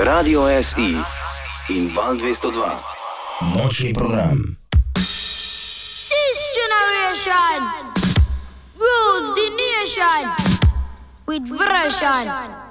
Radio SI in Val 202. Močni program. This generation rules the nation with version.